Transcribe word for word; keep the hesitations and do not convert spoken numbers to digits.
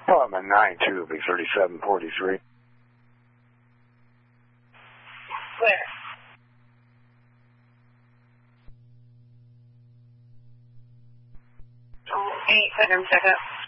Oh, I'm a nine two, be thirty-seven forty-three. Where? Oh, eight, let him check up.